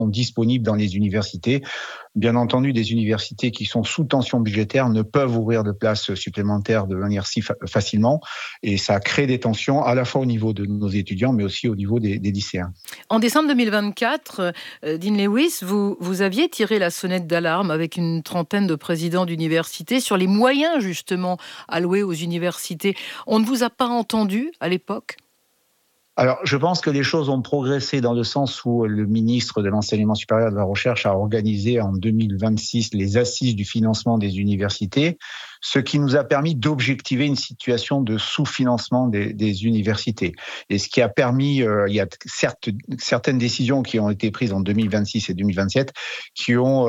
sont disponibles dans les universités. Bien entendu, des universités qui sont sous tension budgétaire ne peuvent ouvrir de places supplémentaires de manière si facilement, et ça crée des tensions à la fois au niveau de nos étudiants, mais aussi au niveau des lycéens. En décembre 2024, Dean Lewis, vous aviez tiré la sonnette d'alarme avec une trentaine de présidents d'universités sur les moyens justement alloués aux universités. On ne vous a pas entendu à l'époque ? Alors, je pense que les choses ont progressé dans le sens où le ministre de l'Enseignement supérieur et de la Recherche a organisé en 2026 les assises du financement des universités, ce qui nous a permis d'objectiver une situation de sous-financement des universités. Et ce qui a permis, il y a certaines décisions qui ont été prises en 2026 et 2027 qui ont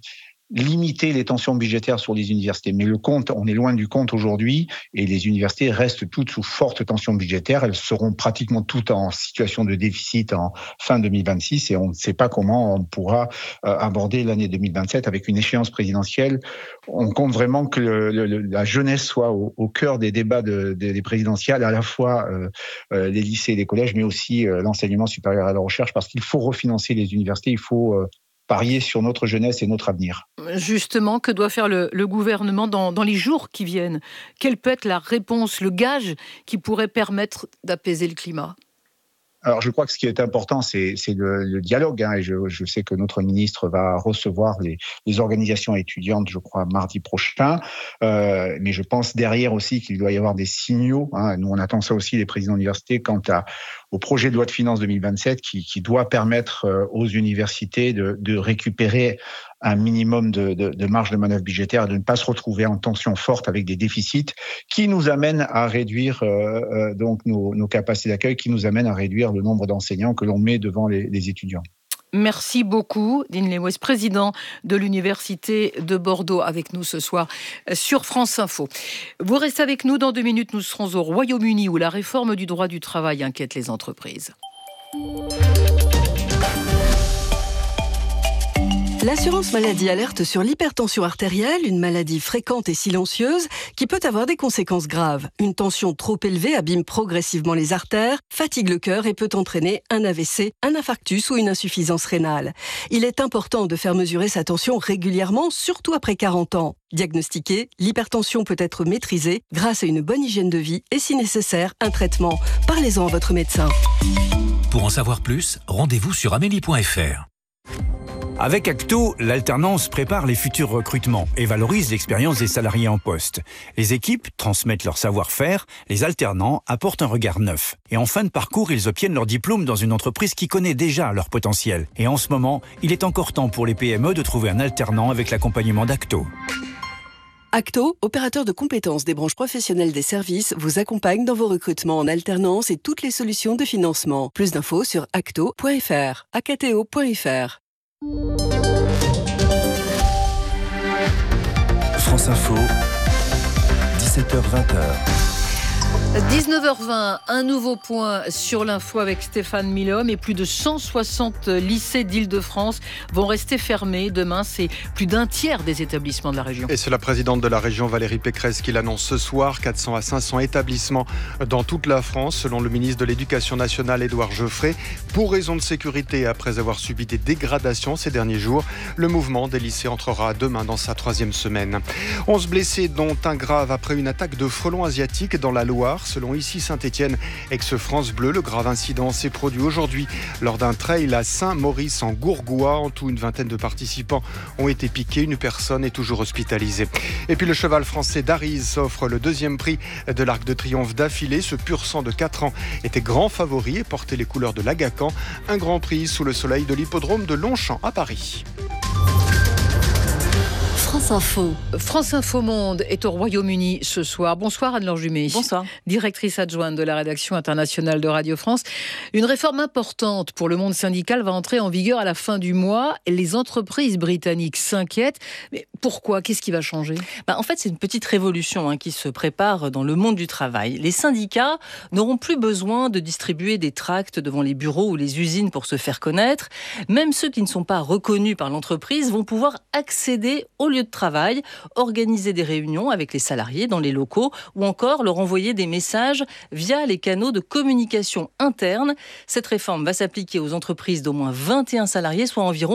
limiter les tensions budgétaires sur les universités. Mais le compte, on est loin du compte aujourd'hui et les universités restent toutes sous forte tension budgétaire. Elles seront pratiquement toutes en situation de déficit en fin 2026 et on ne sait pas comment on pourra aborder l'année 2027 avec une échéance présidentielle. On compte vraiment que la jeunesse soit au cœur des débats des présidentielles, à la fois les lycées et les collèges, mais aussi l'enseignement supérieur et la recherche, parce qu'il faut refinancer les universités, il faut parier sur notre jeunesse et notre avenir. Justement, que doit faire le gouvernement dans les jours qui viennent ? Quelle peut être la réponse, le gage qui pourrait permettre d'apaiser le climat ? Alors, je crois que ce qui est important, c'est le dialogue. Et je sais que notre ministre va recevoir les organisations étudiantes, je crois, mardi prochain. Mais je pense derrière aussi qu'il doit y avoir des signaux. Nous, on attend ça aussi, les présidents d'université, quant au projet de loi de finances 2027 qui doit permettre aux universités de récupérer un minimum de marge de manœuvre budgétaire et de ne pas se retrouver en tension forte avec des déficits qui nous amènent à réduire donc nos capacités d'accueil, qui nous amènent à réduire le nombre d'enseignants que l'on met devant les étudiants. Merci beaucoup, Dean Lewis, président de l'Université de Bordeaux, avec nous ce soir sur France Info. Vous restez avec nous, dans 2 minutes, nous serons au Royaume-Uni où la réforme du droit du travail inquiète les entreprises. L'assurance maladie alerte sur l'hypertension artérielle, une maladie fréquente et silencieuse qui peut avoir des conséquences graves. Une tension trop élevée abîme progressivement les artères, fatigue le cœur et peut entraîner un AVC, un infarctus ou une insuffisance rénale. Il est important de faire mesurer sa tension régulièrement, surtout après 40 ans. Diagnostiquée, l'hypertension peut être maîtrisée grâce à une bonne hygiène de vie et, si nécessaire, un traitement. Parlez-en à votre médecin. Pour en savoir plus, rendez-vous sur amélie.fr. Avec Acto, l'alternance prépare les futurs recrutements et valorise l'expérience des salariés en poste. Les équipes transmettent leur savoir-faire, les alternants apportent un regard neuf. Et en fin de parcours, ils obtiennent leur diplôme dans une entreprise qui connaît déjà leur potentiel. Et en ce moment, il est encore temps pour les PME de trouver un alternant avec l'accompagnement d'Acto. Acto, opérateur de compétences des branches professionnelles des services, vous accompagne dans vos recrutements en alternance et toutes les solutions de financement. Plus d'infos sur acto.fr, acto.fr. France Info, 17h-20h. 19h20, un nouveau point sur l'info avec Stéphane Milhomme et plus de 160 lycées d'Île-de-France vont rester fermés. Demain, c'est plus d'un tiers des établissements de la région. Et c'est la présidente de la région, Valérie Pécresse, qui l'annonce ce soir. 400 à 500 établissements dans toute la France, selon le ministre de l'Éducation nationale, Édouard Geoffrey. Pour raison de sécurité, après avoir subi des dégradations ces derniers jours, le mouvement des lycées entrera demain dans sa 3e semaine. 11 blessés, dont un grave après une attaque de frelons asiatiques dans la Loire. Selon ici Saint-Étienne, ex-France Bleu, le grave incident s'est produit aujourd'hui lors d'un trail à Saint-Maurice en Gourgois. En tout, une vingtaine de participants ont été piqués. Une personne est toujours hospitalisée. Et puis le cheval français Dariz offre le 2e prix de l'Arc de Triomphe d'affilée. Ce pur sang de 4 ans était grand favori et portait les couleurs de l'Agacan. Un grand prix sous le soleil de l'hippodrome de Longchamp à Paris. France Info. France Info Monde est au Royaume-Uni ce soir. Bonsoir Anne-Laure Jumet. Bonsoir. Directrice adjointe de la rédaction internationale de Radio France. Une réforme importante pour le monde syndical va entrer en vigueur à la fin du mois. Les entreprises britanniques s'inquiètent. Mais pourquoi ? Qu'est-ce qui va changer ? En fait, c'est une petite révolution qui se prépare dans le monde du travail. Les syndicats n'auront plus besoin de distribuer des tracts devant les bureaux ou les usines pour se faire connaître. Même ceux qui ne sont pas reconnus par l'entreprise vont pouvoir accéder au lieu de de travail, organiser des réunions avec les salariés dans les locaux ou encore leur envoyer des messages via les canaux de communication interne. Cette réforme va s'appliquer aux entreprises d'au moins 21 salariés, soit environ